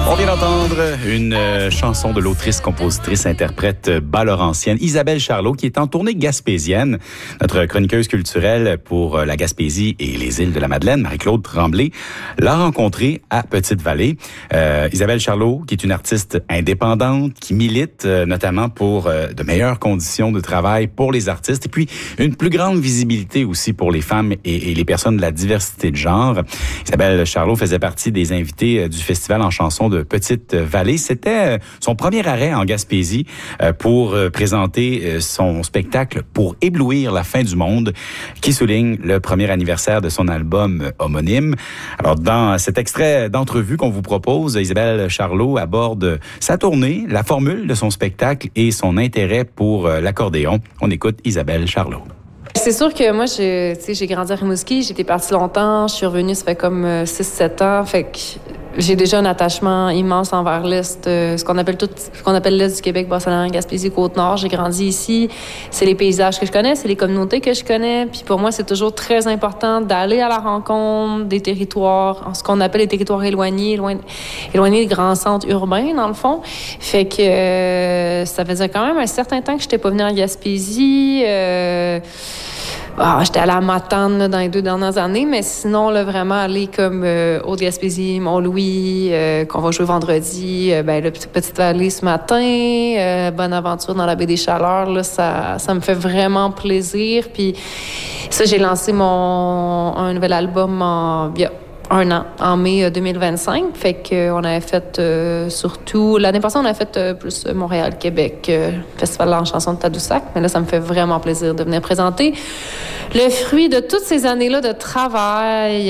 On vient d'entendre une chanson de l'autrice, compositrice, interprète bas-laurentienne Isabelle Charlot, qui est en tournée gaspésienne. Notre chroniqueuse culturelle pour la Gaspésie et les îles de la Madeleine, Marie-Claude Tremblay, l'a rencontrée à Petite-Vallée. Isabelle Charlot, qui est une artiste indépendante, qui milite notamment pour de meilleures conditions de travail pour les artistes et puis une plus grande visibilité aussi pour les femmes et les personnes de la diversité de genre. Isabelle Charlot faisait partie des invités du festival en chanson de Petite-Vallée. C'était son premier arrêt en Gaspésie pour présenter son spectacle Pour éblouir la fin du monde, qui souligne le premier anniversaire de son album homonyme. Alors, dans cet extrait d'entrevue qu'on vous propose, Isabelle Charlot aborde sa tournée, la formule de son spectacle et son intérêt pour l'accordéon. On écoute Isabelle Charlot. C'est sûr que moi, j'ai grandi à Rimouski, j'étais partie longtemps, je suis revenue, ça fait comme 6-7 ans, fait que j'ai déjà un attachement immense envers l'Est, ce qu'on appelle l'Est du Québec, Bas-Saint-Laurent, Gaspésie, Côte-Nord. J'ai grandi ici, c'est les paysages que je connais, c'est les communautés que je connais, puis pour moi, c'est toujours très important d'aller à la rencontre des territoires, ce qu'on appelle les territoires éloignés des grands centres urbains, dans le fond. Fait que ça faisait quand même un certain temps que je n'étais pas venue en Gaspésie. J'étais allée à Matane là, dans les 2 dernières années, mais sinon, là, vraiment aller comme Haute-Gaspésie, Mont-Louis, qu'on va jouer vendredi, le Petite-Vallée ce matin, Bonaventure dans la baie des Chaleurs, là, ça me fait vraiment plaisir. Puis ça, j'ai lancé un nouvel album il y a 1 an, en mai 2025. Fait qu'on avait fait surtout... L'année passée, on a fait plus Montréal, Québec, Festival en chanson de Tadoussac. Mais là, ça me fait vraiment plaisir de venir présenter le fruit de toutes ces années-là de travail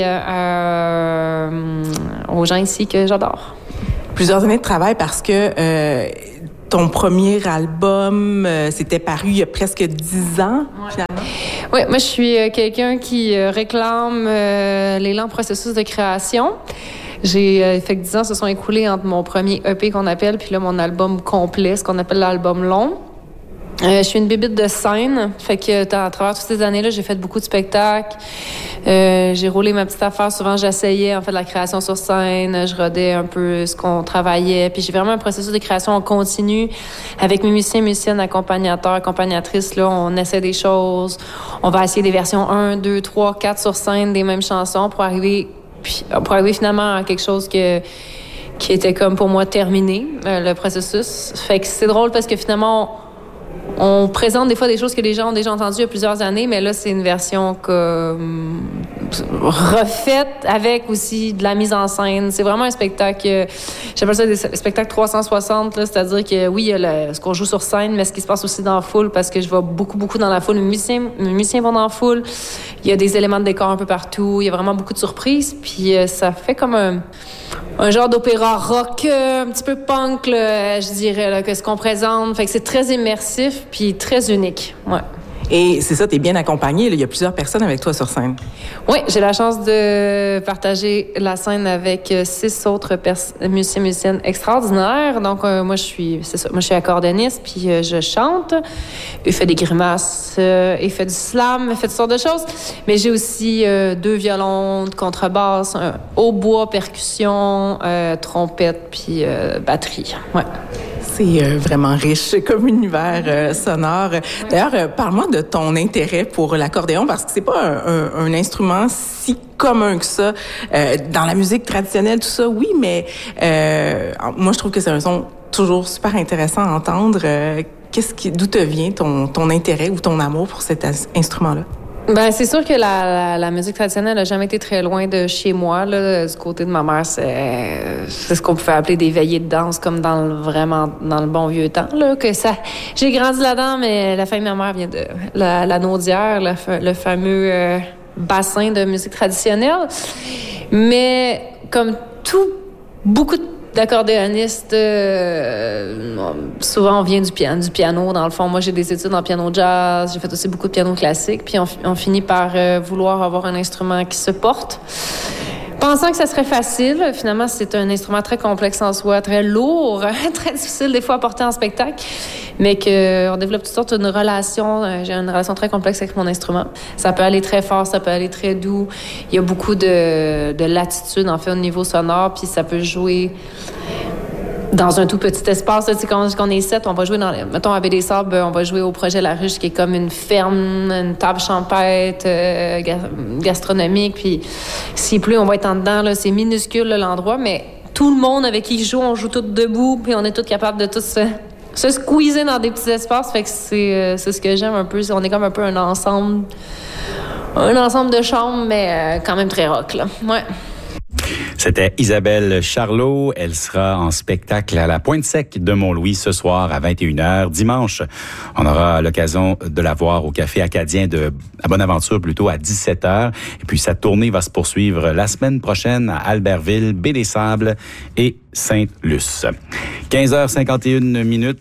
aux gens ici que j'adore. Plusieurs années de travail parce que ton premier album, c'était paru il y a presque 10 ans, finalement. Oui, moi, je suis quelqu'un qui réclame les lents processus de création. Fait que 10 ans se sont écoulés entre mon premier EP qu'on appelle, puis là, mon album complet, ce qu'on appelle l'album long. Je suis une bébite de scène, fait que à travers toutes ces années-là, j'ai fait beaucoup de spectacles. J'ai roulé ma petite affaire. Souvent, j'essayais en fait de la création sur scène. Je rodais un peu ce qu'on travaillait. Puis j'ai vraiment un processus de création en continu avec mes musiciennes, accompagnateurs, accompagnatrices. Là, on essaie des choses. On va essayer des versions 1, 2, 3, 4 sur scène des mêmes chansons pour arriver finalement à quelque chose qui était comme pour moi terminé, le processus. Fait que c'est drôle parce que finalement, on présente des fois des choses que les gens ont déjà entendues il y a plusieurs années, mais là, c'est une version refaite avec aussi de la mise en scène. C'est vraiment un spectacle, j'appelle ça des spectacles 360, là, c'est-à-dire que oui, il y a ce qu'on joue sur scène, mais ce qui se passe aussi dans la foule, parce que je vais beaucoup dans la foule. Les musiciens vont dans la foule. Il y a des éléments de décor un peu partout. Il y a vraiment beaucoup de surprises. Puis ça fait comme un genre d'opéra rock, un petit peu punk, là, je dirais, là, que ce qu'on présente. Fait que c'est très immersif puis très unique. Ouais. Et c'est ça, t'es bien accompagnée. Il y a plusieurs personnes avec toi sur scène. Oui, j'ai la chance de partager la scène avec 6 autres musiciennes extraordinaires. Donc, moi, je suis accordéoniste, puis je chante. Il fait des grimaces, il fait du slam, il fait toutes sortes de choses. Mais j'ai aussi 2 violons, de contrebasse, un hautbois, percussion, trompette, puis batterie. Ouais. C'est vraiment riche comme univers sonore. D'ailleurs, parle-moi de ton intérêt pour l'accordéon, parce que c'est pas un instrument si commun que ça. Dans la musique traditionnelle, tout ça, oui, mais moi, je trouve que c'est un son toujours super intéressant à entendre. D'où te vient ton intérêt ou ton amour pour cet instrument-là? Ben, c'est sûr que la musique traditionnelle n'a jamais été très loin de chez moi, là. Du côté de ma mère, c'est ce qu'on pouvait appeler des veillées de danse, comme dans le bon vieux temps, là. J'ai grandi là-dedans, mais la famille de ma mère vient de la Naudière, le fameux bassin de musique traditionnelle. Mais comme beaucoup d'accordéoniste, souvent on vient du piano. Dans le fond, moi j'ai des études en piano jazz, j'ai fait aussi beaucoup de piano classique, puis on finit par vouloir avoir un instrument qui se porte. Pensant que ça serait facile, finalement, c'est un instrument très complexe en soi, très lourd, très difficile des fois à porter en spectacle, mais qu'on développe toutes sortes d'une relation. J'ai une relation très complexe avec mon instrument. Ça peut aller très fort, ça peut aller très doux. Il y a beaucoup de latitude, en fait, au niveau sonore, puis ça peut jouer dans un tout petit espace. Tu sais, quand on est 7, on va jouer mettons, à Baie-des-Sables, on va jouer au projet La Ruche, qui est comme une ferme, une table champêtre, gastronomique. Puis s'il pleut, on va être en dedans. Là, c'est minuscule, là, l'endroit, mais tout le monde avec qui je joue, on joue tous debout, puis on est tous capables de tous se squeezer dans des petits espaces. Fait que c'est ce que j'aime un peu. On est comme un peu un ensemble de chambres, mais quand même très rock, là. Ouais. C'était Isabelle Charlot. Elle sera en spectacle à la Pointe-Sec de Mont-Louis ce soir à 21h. Dimanche, on aura l'occasion de la voir au Café Acadien à Bonaventure, plutôt à 17h. Et puis, sa tournée va se poursuivre la semaine prochaine à Albertville, Baie-des-Sables et Sainte-Luce. 15h51,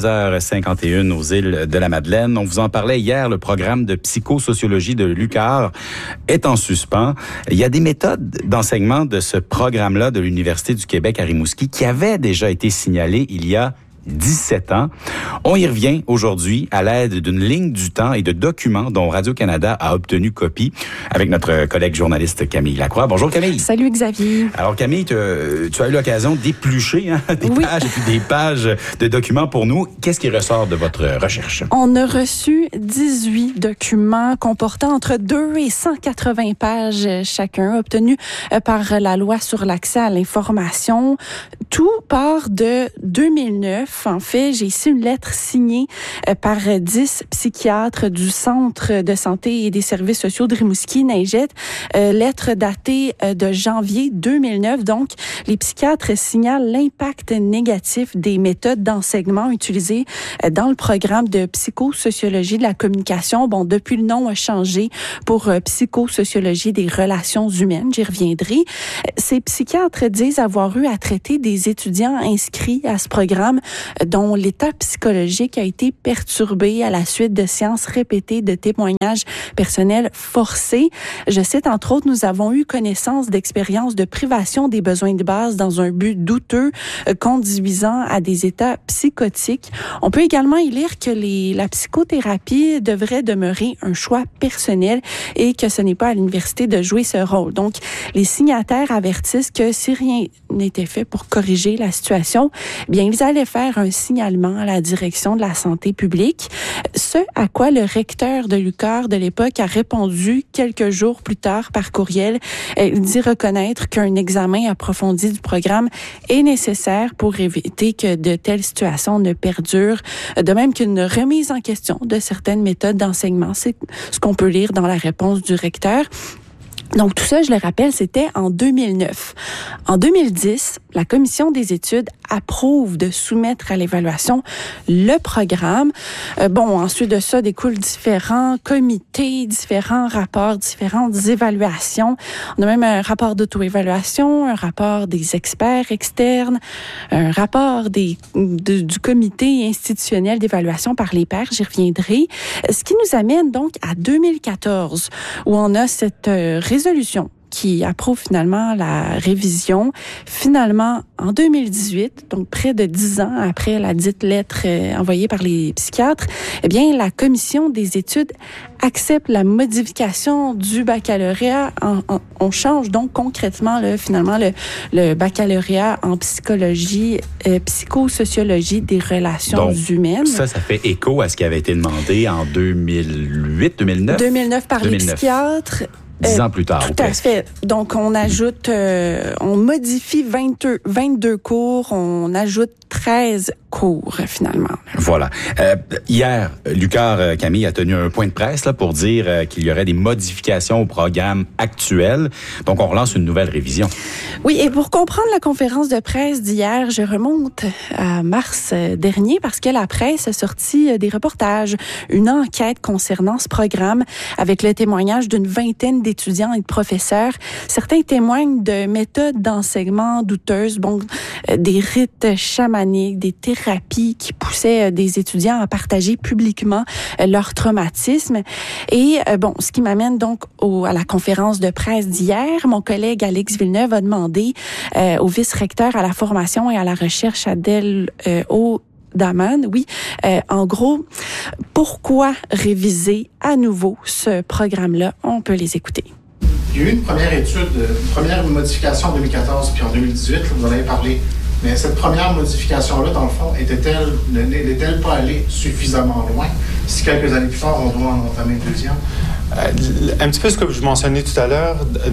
16h51 aux îles de la Madeleine. On vous en parlait hier, le programme de psychosociologie de l'UQAR est en suspens. Il y a des méthodes d'enseignement de ce programme-là de l'Université du Québec à Rimouski qui avaient déjà été signalées il y a 17 ans. On y revient aujourd'hui à l'aide d'une ligne du temps et de documents dont Radio-Canada a obtenu copie avec notre collègue journaliste Camille Lacroix. Bonjour Camille. Salut Xavier. Alors Camille, tu as eu l'occasion d'éplucher des pages et puis des pages de documents pour nous. Qu'est-ce qui ressort de votre recherche? On a reçu 18 documents comportant entre 2 et 180 pages chacun, obtenus par la loi sur l'accès à l'information. Tout part de 2009. En fait, j'ai ici une lettre signée par 10 psychiatres du Centre de santé et des services sociaux de Rimouski, Neigette. Lettre datée de janvier 2009. Donc, les psychiatres signalent l'impact négatif des méthodes d'enseignement utilisées dans le programme de psychosociologie de la communication. Bon, depuis, le nom a changé pour psychosociologie des relations humaines. J'y reviendrai. Ces psychiatres disent avoir eu à traiter des étudiants inscrits à ce programme dont l'état psychologique a été perturbé à la suite de séances répétées de témoignages personnels forcés. Je cite, entre autres, nous avons eu connaissance d'expériences de privation des besoins de base dans un but douteux, conduisant à des états psychotiques. On peut également y lire que la psychothérapie devrait demeurer un choix personnel et que ce n'est pas à l'université de jouer ce rôle. Donc, les signataires avertissent que si rien n'était fait pour corriger la situation, bien, ils allaient faire un signalement à la direction de la santé publique, ce à quoi le recteur de l'UQAR de l'époque a répondu quelques jours plus tard par courriel. Il dit reconnaître qu'un examen approfondi du programme est nécessaire pour éviter que de telles situations ne perdurent, de même qu'une remise en question de certaines méthodes d'enseignement. C'est ce qu'on peut lire dans la réponse du recteur. Donc, tout ça, je le rappelle, c'était en 2009. En 2010, la Commission des études approuve de soumettre à l'évaluation le programme. Ensuite de ça, découlent différents comités, différents rapports, différentes évaluations. On a même un rapport d'auto-évaluation, un rapport des experts externes, un rapport du comité institutionnel d'évaluation par les pairs. J'y reviendrai. Ce qui nous amène donc à 2014, où on a cette résolution qui approuve finalement la révision. Finalement, en 2018, donc près de 10 ans après la dite lettre envoyée par les psychiatres, eh bien, la Commission des études accepte la modification du baccalauréat. On change donc concrètement, finalement, le baccalauréat en psychologie, psychosociologie des relations humaines. Ça fait écho à ce qui avait été demandé en 2008, 2009? 2009 par les psychiatres. 10 ans plus tard. Tout à fait. Donc, on ajoute, on modifie 22 cours, on ajoute 13 cours, finalement. Voilà. Hier, l'UQAR, Camille, a tenu un point de presse là, pour dire qu'il y aurait des modifications au programme actuel. Donc, on relance une nouvelle révision. Oui, et pour comprendre la conférence de presse d'hier, je remonte à mars dernier parce que la presse a sorti des reportages, une enquête concernant ce programme avec le témoignage d'une vingtaine d'étudiants et de professeurs. Certains témoignent de méthodes d'enseignement douteuses, des rites chamaniques, des thérapies qui poussaient des étudiants à partager publiquement leur traumatisme. Et ce qui m'amène donc à la conférence de presse d'hier. Mon collègue Alex Villeneuve a demandé au vice-recteur à la formation et à la recherche Adèle Daman, en gros, pourquoi réviser à nouveau ce programme-là? On peut les écouter. Il y a eu une première étude, une première modification en 2014 puis en 2018, vous en avez parlé Mais cette première modification-là, dans le fond, n'est-elle pas allée suffisamment loin? Si quelques années plus tard, on doit en entamer une deuxième? Un petit peu ce que je mentionnais tout à l'heure,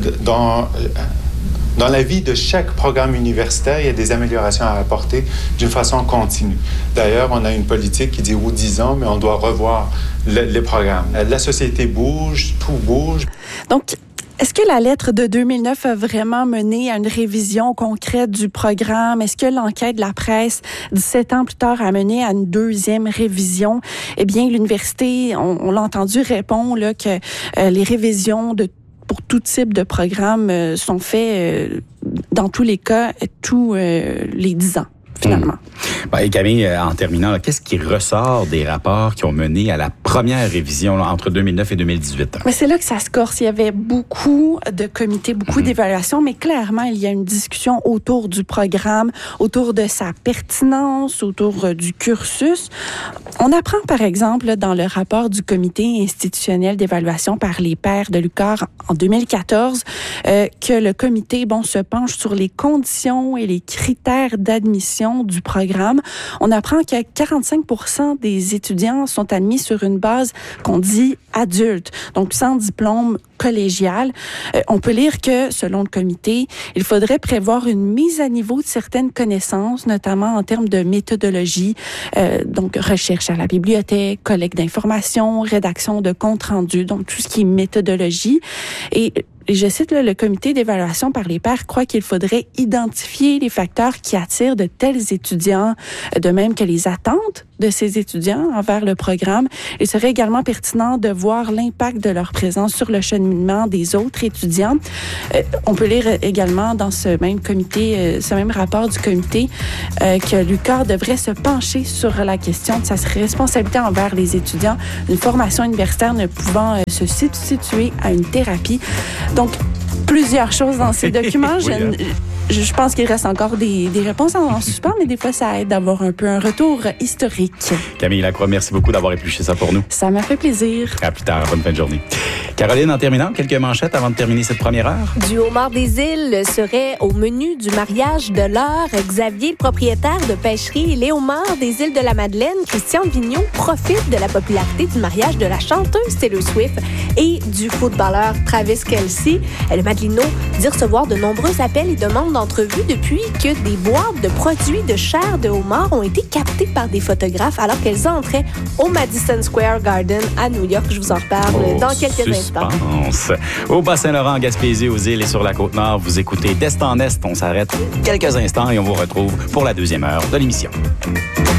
dans la vie de chaque programme universitaire, il y a des améliorations à apporter d'une façon continue. D'ailleurs, on a une politique qui dit aux 10 ans, mais on doit revoir les programmes. La société bouge, tout bouge. Donc, est-ce que la lettre de 2009 a vraiment mené à une révision concrète du programme? Est-ce que l'enquête de la presse, 17 ans plus tard, a mené à une deuxième révision? Eh bien, l'université, on l'a entendu, répond là, que les révisions pour tout type de programme sont faites dans tous les cas, tous les 10 ans. Finalement. Et Camille, en terminant, là, qu'est-ce qui ressort des rapports qui ont mené à la première révision là, entre 2009 et 2018? Mais c'est là que ça se corse. Il y avait beaucoup de comités, beaucoup d'évaluations, mais clairement, il y a une discussion autour du programme, autour de sa pertinence, autour du cursus. On apprend, par exemple, dans le rapport du comité institutionnel d'évaluation par les pairs de l'UQAR en 2014, que le comité se penche sur les conditions et les critères d'admission du programme. On apprend que 45% des étudiants sont admis sur une base qu'on dit adulte, donc sans diplôme collégial. On peut lire que, selon le comité, il faudrait prévoir une mise à niveau de certaines connaissances, notamment en termes de méthodologie, donc recherche à la bibliothèque, collecte d'informations, rédaction de comptes rendus, donc tout ce qui est méthodologie. Et je cite, le comité d'évaluation par les pairs croit qu'il faudrait identifier les facteurs qui attirent de tels étudiants, de même que les attentes de ces étudiants envers le programme. Il serait également pertinent de voir l'impact de leur présence sur le cheminement des autres étudiants. On peut lire également dans ce même comité, ce même rapport du comité, que l'UQAR devrait se pencher sur la question de sa responsabilité envers les étudiants, une formation universitaire ne pouvant se substituer à une thérapie. Donc, plusieurs choses dans ces documents. Je pense qu'il reste encore des réponses en suspens, mais des fois, ça aide d'avoir un peu un retour historique. Camille Lacroix, merci beaucoup d'avoir épluché ça pour nous. Ça m'a fait plaisir. À plus tard. Bonne fin de journée. Caroline, en terminant, quelques manchettes avant de terminer cette première heure. Du homard des îles serait au menu du mariage de l'heure. Xavier, le propriétaire de pêcherie Les Homards des îles de la Madeleine, Christian Vigneault, profite de la popularité du mariage de la chanteuse Taylor Swift et du footballeur Travis Kelce. Le Madelino dit recevoir de nombreux appels et demandes d'entrevue depuis que des boîtes de produits de chair de homard ont été captées par des photographes alors qu'elles entraient au Madison Square Garden à New York. Je vous en reparle dans quelques instants. Au Bas-Saint-Laurent, en Gaspésie, aux îles et sur la Côte-Nord, vous écoutez d'Est en Est. On s'arrête quelques instants et on vous retrouve pour la deuxième heure de l'émission.